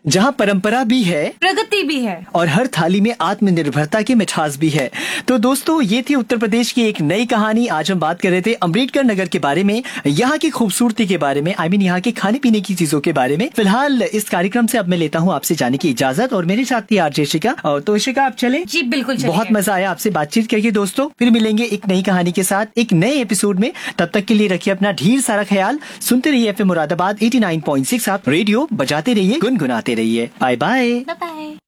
जहाँ परंपरा भी है, प्रगति भी है और हर थाली में आत्मनिर्भरता की मिठास भी है। तो दोस्तों, ये थी उत्तर प्रदेश की एक नई कहानी। आज हम बात कर रहे थे अम्बेडकर नगर के बारे में, यहाँ की खूबसूरती के बारे में, यहाँ के खाने पीने की चीजों के बारे में। फिलहाल इस कार्यक्रम से अब मैं लेता हूँ आपसे जाने की इजाजत, और मेरे साथ थी आरजे इशिका। तो इशिका, आप चले? जी बिल्कुल चलिए। बहुत मजा आया आपसे बातचीत करके दोस्तों। फिर मिलेंगे एक नई कहानी के साथ एक नए एपिसोड में। तब तक के लिए रखिए अपना ढेर सारा ख्याल। सुनते रहिए FM मुरादाबाद 89.6। आप रेडियो बजाते रहिए, गुनगुनाते रहिए। Bye bye. Bye bye.